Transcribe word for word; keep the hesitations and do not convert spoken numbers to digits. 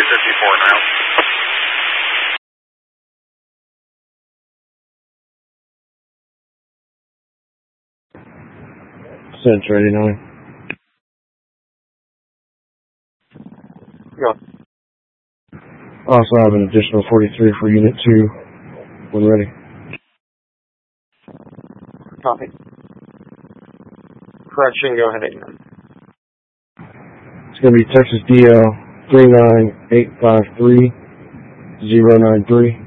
fifty-four now. Central eighty-nine. Go. Also have an additional forty-three for Unit two when ready. Copy. Correction, go ahead again. It's going to be Texas D L three nine eight five three zero nine three.